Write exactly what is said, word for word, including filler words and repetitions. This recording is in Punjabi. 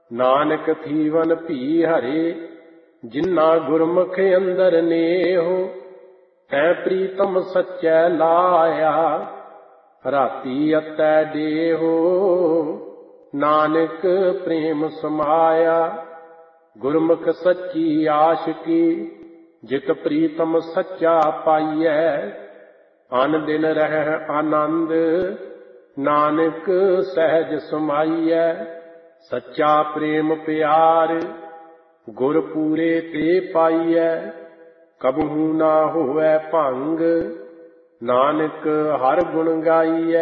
ਨਾਨਕ ਥੀਵਨ ਭੀ ਹਰੇ, ਜਿਨ੍ਹਾਂ ਗੁਰਮੁਖ ਅੰਦਰ ਨੇਹੋ। ਤੈ ਪ੍ਰੀਤਮ ਸੱਚੈ ਲਾਇਆ, ਰਾਤੀ ਅਤੈ ਦੇਹੋ। ਨਾਨਕ ਪ੍ਰੇਮ ਸਮਾਇਆ, ਗੁਰਮੁਖ ਸੱਚੀ ਆਸ਼ਕੀ। ਜਿਤ ਪ੍ਰੀਤਮ ਸੱਚਾ ਪਾਈਐ, ਅਨ ਦਿਨ ਰਹਿ ਆਨੰਦ। ਨਾਨਕ ਸਹਿਜ ਸਮਾਈਐ, ਸੱਚਾ ਪ੍ਰੇਮ ਪਿਆਰ। ਗੁਰ ਪੂਰੇ ਤੇ ਪਾਈਐ, ਕਬਹੂ ਨਾ ਹੋਵੈ ਭੰਗ। ਨਾਨਕ ਹਰ ਗੁਣ ਗਾਈਐ,